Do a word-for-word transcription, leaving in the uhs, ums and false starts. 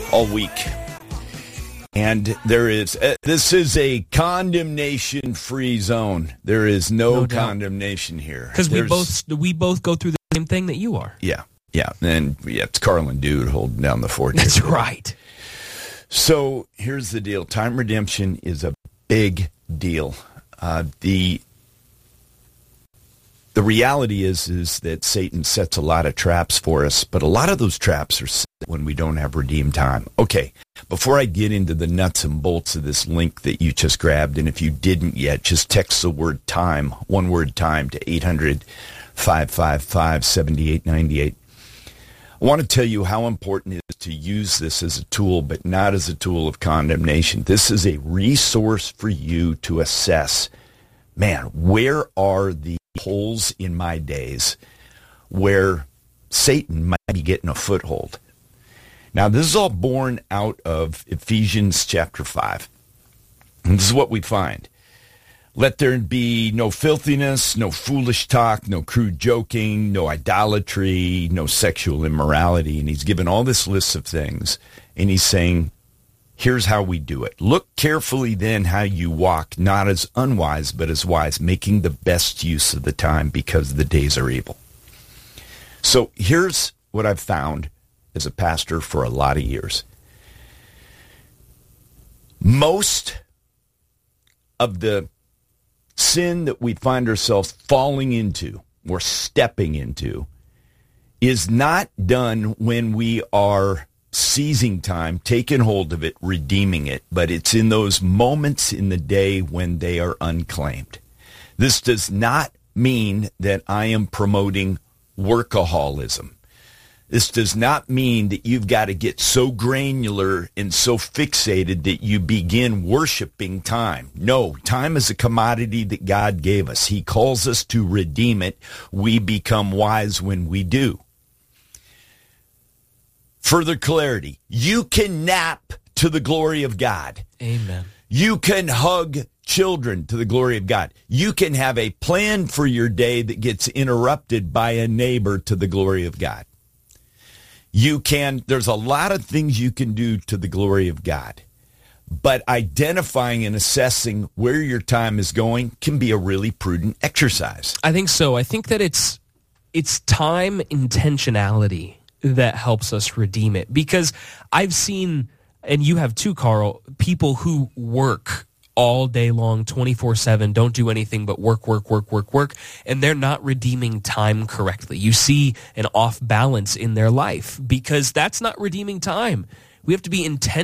all week. And there is, uh, this is a condemnation-free zone. There is no, no condemnation here. Because we both we both go through the same thing that you are. Yeah, yeah. And yeah, it's Carlin Dude holding down the fort. That's right. So here's the deal. Time redemption is a big deal. Uh, the the reality is, is that Satan sets a lot of traps for us, but a lot of those traps are set when we don't have redeemed time. Okay, before I get into the nuts and bolts of this link that you just grabbed, and if you didn't yet, just text the word time, one word time, to eight hundred, five five five, seven eight nine eight. I want to tell you how important it is to use this as a tool, but not as a tool of condemnation. This is a resource for you to assess, man, where are the holes in my days where Satan might be getting a foothold? Now, this is all born out of Ephesians chapter five. And this is what we find. Let there be no filthiness, no foolish talk, no crude joking, no idolatry, no sexual immorality. And he's given all this list of things. And he's saying, here's how we do it. Look carefully then how you walk, not as unwise, but as wise, making the best use of the time because the days are evil. So here's what I've found as a pastor for a lot of years. Most of the sin that we find ourselves falling into or stepping into is not done when we are seizing time, taking hold of it, redeeming it, but it's in those moments in the day when they are unclaimed. This does not mean that I am promoting workaholism. This does not mean that you've got to get so granular and so fixated that you begin worshiping time. No, time is a commodity that God gave us. He calls us to redeem it. We become wise when we do. Further clarity, you can nap to the glory of God. Amen. You can hug children to the glory of God. You can have a plan for your day that gets interrupted by a neighbor to the glory of God. You can, there's a lot of things you can do to the glory of God. But identifying and assessing where your time is going can be a really prudent exercise. I think so. I think that it's it's time intentionality that helps us redeem it. Because I've seen, and you have too, Carl, people who work all day long, twenty-four seven, don't do anything but work, work, work, work, work, and they're not redeeming time correctly. You see an off balance in their life because that's not redeeming time. We have to be intentional